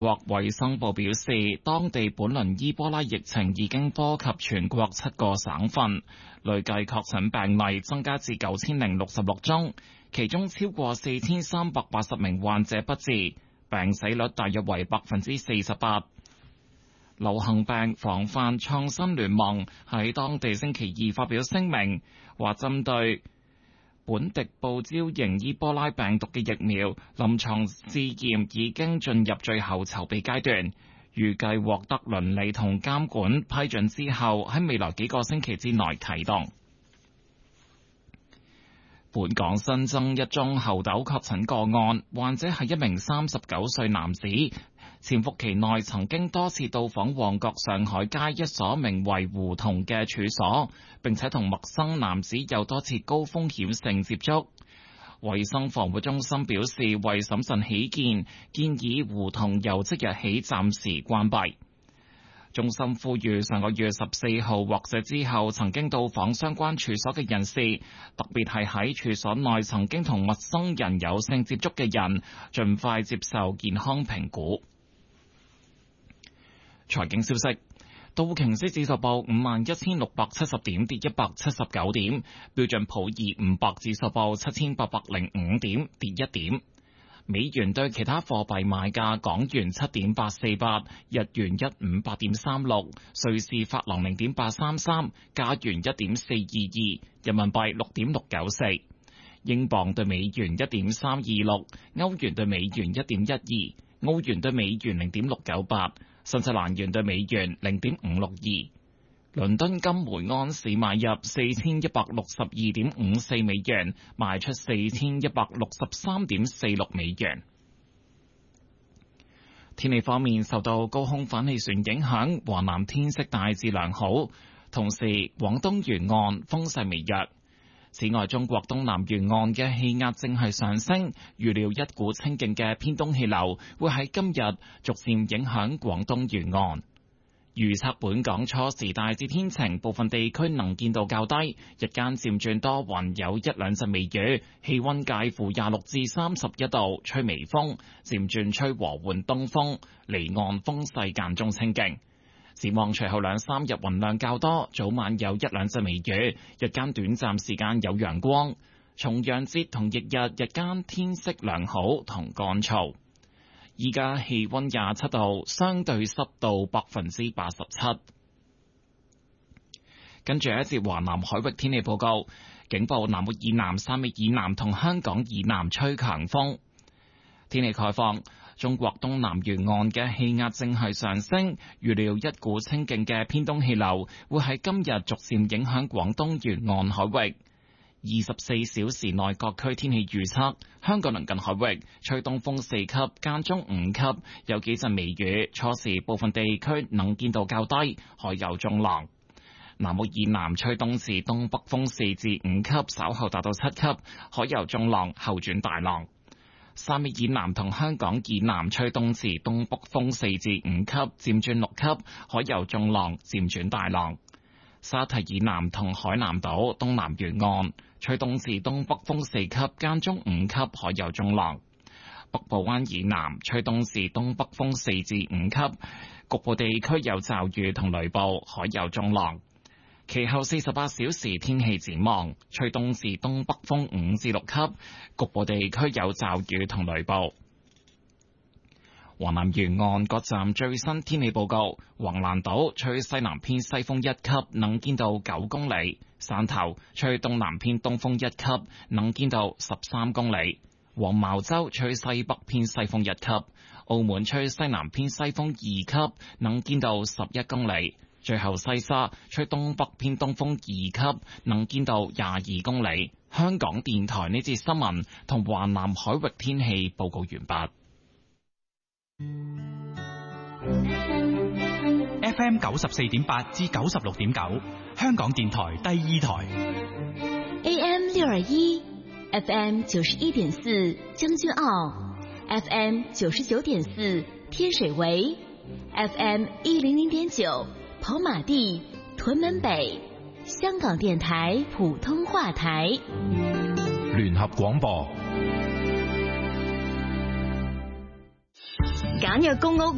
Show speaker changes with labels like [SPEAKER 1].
[SPEAKER 1] 國衛生部表示，當地本輪伊波拉疫情已經波及全國7個省份，累計確診病例增加至9066宗，其中超過4380名患者不治，病死率大約為48%。流行病防範創新聯盟喺當地星期二發表聲明，話針對本迪布招型伊波拉病毒嘅疫苗臨床試驗已經進入最後籌備階段，預計獲得倫理同監管批准之後，喺未來幾個星期之內啟動。本港新增一宗猴痘確診個案，患者係一名39歲男子，潛伏期內曾經多次到訪旺角上海街一所名為胡同嘅處所，並且同陌生男子有多次高風險性接觸。衛生防護中心表示，為審慎起見，建議胡同由即日起暫時關閉。中心呼籲上個月14號或者之後曾經到訪相關處所嘅人士，特別係喺處所內曾經同陌生人有性接觸嘅人，盡快接受健康評估。財經消息，道瓊斯指數報51,670點，跌179點；標準普爾500指數報7,805點，跌1點。美元對其他貨幣買價：港元7.848，日元158.36，瑞士法郎0.833，加元1.422，人民幣6.694，英鎊對美元1.326，歐元對美元1.12，澳元對美元0.698，新西蘭元對美元0.562。倫敦金每安士買入4162.54美元，賣出4163.46美元。天氣方面，受到高空反氣旋影響，華南天色大致良好，同時廣東沿岸風勢微弱。此外，中國東南沿岸嘅氣壓正係上升，預料一股清勁嘅偏東氣流會喺今日逐漸影響廣東沿岸。預測本港初時大致天晴，部分地區能見度較低，日間漸轉多雲，有一兩陣微雨，氣溫介乎26至31度，吹微風，漸轉吹和緩東風，離岸風勢間中清勁。展望隨後兩三日雲量較多，早晚有一兩陣微雨，日間短暫時間有陽光。重陽節同翌日日間天色良好同乾燥。依家氣溫27度，相對濕度87%。跟住一節華南海域天氣報告，警報南澳以南、汕尾以南同香港以南吹強風。天氣概況，中國東南沿岸嘅氣壓正係上升，預料一股清勁嘅偏東氣流會喺今日逐漸影響廣東沿岸海域。24小時內各區天氣預測：香港鄰近海域吹東風4級，間中5級，有幾陣微雨，初時部分地區能見度較低，海有中浪。南澳以南吹東至東北風4至5級，稍後達到7級，海有中浪，後轉大浪。汕尾以南同香港以南吹東至東北風4至5級，漸轉6級，海有中浪，漸轉大浪。沙堤以南同海南島東南沿岸吹東至東北風4級，間中5級，海有中浪。北部灣以南吹東至東北風4至5級，局部地區有驟雨同雷暴，海有中浪。其後48小時天氣展望，吹東至東北風5至6級，局部地區有驟雨同雷暴。華南沿岸各站最新天氣報告：橫瀾島吹西南偏西風1級，能見度9公里；汕頭吹東南偏東風1級，能見度13公里；黃茅洲吹西北偏西風1級；澳門吹西南偏西風2級，能見度11公里；最後西沙吹東北偏東風2級，能見度22公里。香港電台呢節新聞同華南海域天氣報告完畢。
[SPEAKER 2] FM 94.8至96.9，香港電台第二台。
[SPEAKER 3] AM 621 FM 91.4將軍澳 FM 99.4天水圍 FM 100.9跑馬地屯門北，香港電台普通話台。
[SPEAKER 2] 聯合廣播。
[SPEAKER 3] 簡約公屋